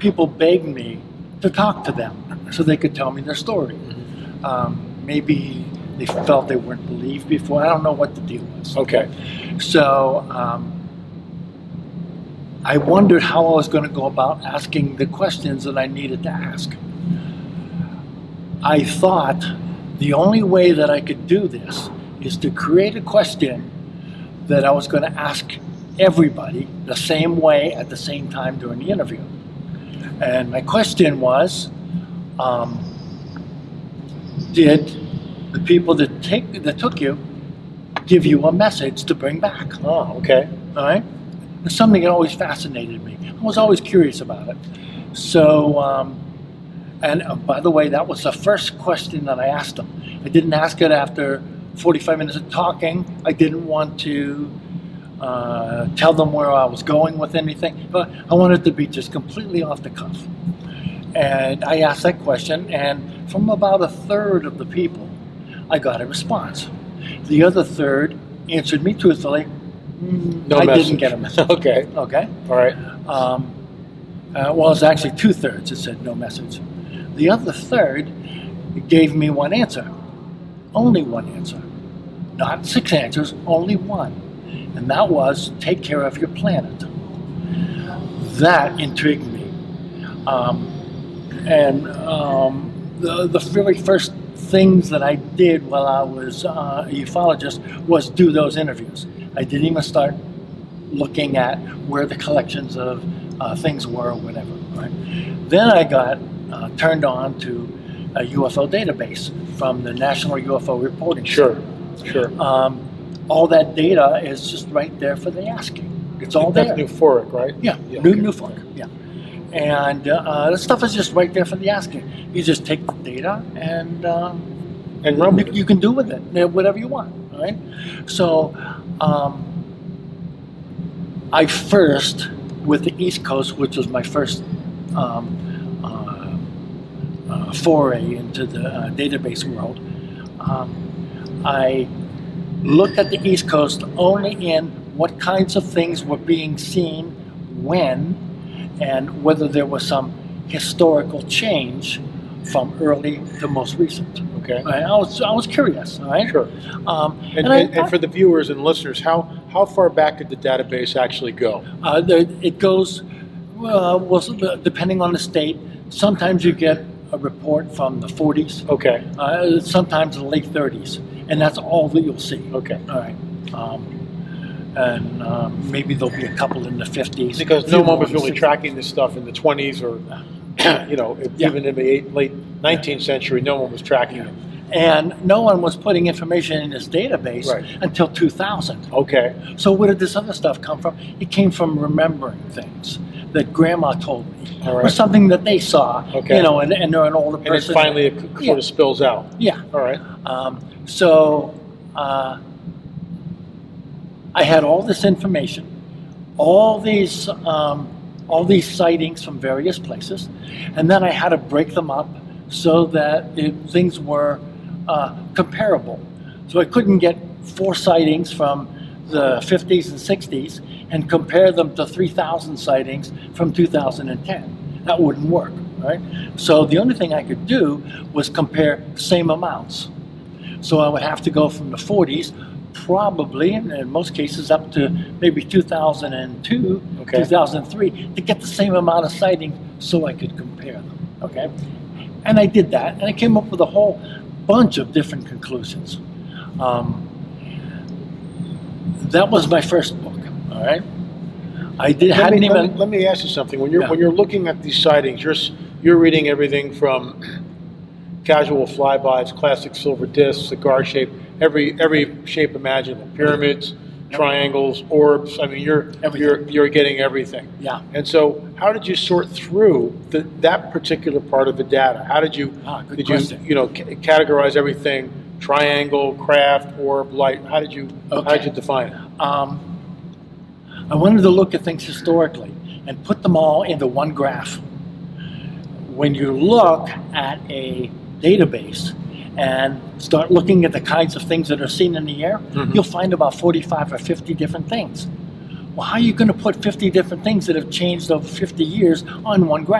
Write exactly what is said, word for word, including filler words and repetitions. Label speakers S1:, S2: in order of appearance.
S1: people begged me to talk to them so they could tell me their story.
S2: Mm-hmm.
S1: Um, maybe they felt they weren't believed before. I don't know what the deal was.
S2: Okay.
S1: So um, I wondered how I was going to go about asking the questions that I needed to ask. I thought the only way that I could do this is to create a question that I was going to ask everybody the same way at the same time during the interview. And my question was, um, did the people that take that took you give you a message to bring back?
S2: Oh, okay.
S1: All right? It's something that always fascinated me. I was always curious about it. So, um, and uh, by the way, that was the first question that I asked them. I didn't ask it after forty-five minutes of talking. I didn't want to uh, tell them where I was going with anything, but I wanted to be just completely off the cuff. And I asked that question, and from about a third of the people, I got a response. The other third answered me truthfully. Mm,
S2: No
S1: I
S2: message.
S1: didn't get a message.
S2: Okay.
S1: Okay.
S2: All right.
S1: Um, uh, well, it's actually two thirds that said no message. The other third gave me one answer. Only one answer. Not six answers, only one. And that was, take care of your planet. That intrigued me. Um, and um, the, the very first things that I did while I was uh, a ufologist was do those interviews. I didn't even start looking at where the collections of uh, things were or whatever. Right? Then I got uh, turned on to a U F O database from the National U F O Reporting.
S2: Sure, sure.
S1: Um, all that data is just right there for the asking. It's all
S2: That's
S1: there.
S2: Newfork, right?
S1: Yeah,
S2: Yeah,
S1: New
S2: okay.
S1: Newfork. Yeah, and uh, the stuff is just right there for the asking. You just take the data and um,
S2: And run with
S1: you,
S2: it.
S1: you can do with it uh, whatever you want. All right. So um, I first, with the East Coast, which was my first um, uh, uh, foray into the uh, database world, um, I looked at the East Coast only in what kinds of things were being seen, when, and whether there was some historical change from early to most recent.
S2: Okay.
S1: I was I was curious. All right.
S2: Sure.
S1: Um,
S2: And,
S1: and I-
S2: and, and for the viewers and listeners, how, how far back did the database actually go?
S1: Uh, there, it goes, uh, well, depending on the state. Sometimes you get a report from the forties.
S2: Okay.
S1: Uh, sometimes the late thirties, and that's all that you'll see.
S2: Okay.
S1: All right. Um, and um, maybe there'll be a couple in the fifties.
S2: Because
S1: a
S2: no
S1: few
S2: one
S1: more
S2: was
S1: in the
S2: really
S1: sixties.
S2: tracking this stuff in the twenties or, you know, if-
S1: Yeah.
S2: even in the eight, late nineteenth century, no one was tracking it.
S1: And no one was putting information in this database
S2: Right.
S1: until two thousand.
S2: Okay.
S1: So where did this other stuff come from? It came from remembering things that Grandma told me,
S2: All
S1: or
S2: right.
S1: something that they saw.
S2: Okay.
S1: You know, and, and they're an older
S2: And then
S1: person.
S2: finally it sort
S1: Yeah.
S2: of spills out.
S1: Yeah.
S2: All right.
S1: Um, so uh, I had all this information, all these, um, all these sightings from various places, and then I had to break them up so that it, things were uh, comparable. So I couldn't get four sightings from the fifties and sixties and compare them to three thousand sightings from two thousand ten. That wouldn't work, right? So the only thing I could do was compare same amounts. So I would have to go from the forties, probably, and in most cases up to maybe two thousand two,
S2: Okay.
S1: two thousand three, to get the same amount of sightings so I could compare them, okay? And I did that, and I came up with a whole bunch of different conclusions. Um, that was my first book, all right? I did,
S2: Let
S1: hadn't
S2: me,
S1: even...
S2: let, me, let me ask you something. When you're
S1: Yeah.
S2: when you're looking at these sightings, you're s- you're reading everything from casual flybys, classic silver discs, cigar shape, every every shape imaginable, pyramids, triangles, orbs. I mean, you're
S1: Everything.
S2: you're you're getting everything.
S1: Yeah.
S2: And so, how did you sort through the, that particular part of the data? How did you
S1: Ah, good
S2: did
S1: question.
S2: you you know c- categorize everything? Triangle, craft, orb, light. How did you how
S1: Okay.
S2: did you define it?
S1: Um, I wanted to look at things historically and put them all into one graph. When you look at a database and start looking at the kinds of things that are seen in the air,
S2: Mhm.
S1: you'll find about forty-five or fifty different things. Well, how are you going to put fifty different things that have changed over fifty years on one graph?